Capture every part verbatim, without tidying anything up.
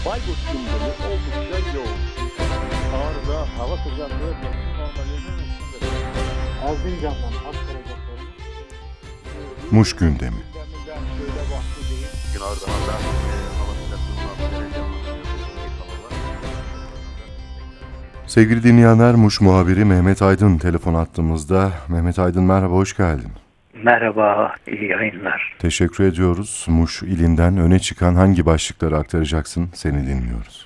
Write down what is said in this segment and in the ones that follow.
Bayburt gündemi oldukça yoğun. Ağrı'da hava sıcaklığı mevsim normalinin üstünde. Erzincan'dan aktaracaklarımız. Muş gündemi. Gündeminden şöyle bahsedeyim. Gün ardından da e, hava sıcaklığından derece Sevgili dinleyenler, Muş muhabiri Mehmet Aydın telefon attığımızda. Mehmet Aydın, merhaba, hoş geldin. Merhaba, iyi yayınlar. Teşekkür ediyoruz. Muş ilinden öne çıkan hangi başlıkları aktaracaksın? Seni dinliyoruz.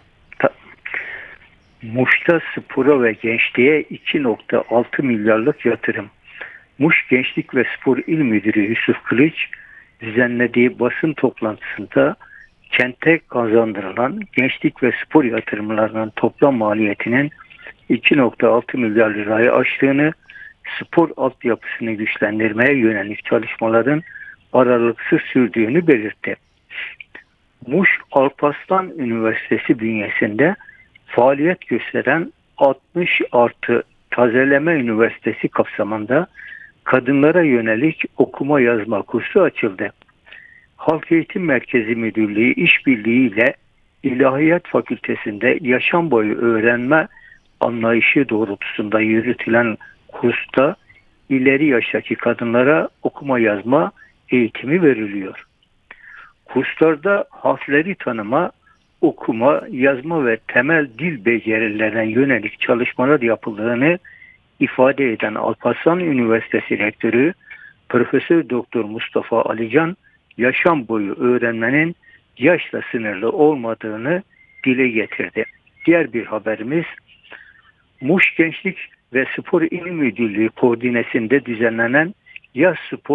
Muş'ta spora ve gençliğe iki nokta altı milyarlık yatırım. Muş Gençlik ve Spor İl Müdürü Yusuf Kılıç düzenlediği basın toplantısında kente kazandırılan gençlik ve spor yatırımlarının toplam maliyetinin iki nokta altı milyar lirayı aştığını, spor altyapısını güçlendirmeye yönelik çalışmaların aralıksız sürdüğünü belirtti. Muş Alparslan Üniversitesi bünyesinde faaliyet gösteren altmış artı tazeleme üniversitesi kapsamında kadınlara yönelik okuma yazma kursu açıldı. Halk Eğitim Merkezi Müdürlüğü işbirliği ile İlahiyat Fakültesi'nde yaşam boyu öğrenme anlayışı doğrultusunda yürütülen kursta ileri yaştaki kadınlara okuma yazma eğitimi veriliyor. Kurslarda harfleri tanıma, okuma, yazma ve temel dil becerilerine yönelik çalışmalar yapıldığını ifade eden Alparslan Üniversitesi Rektörü Profesör Doktor Mustafa Alican, yaşam boyu öğrenmenin yaşla sınırlı olmadığını dile getirdi. Diğer bir haberimiz, Muş Gençlik ve Spor İl Müdürlüğü koordinesinde düzenlenen yaz spor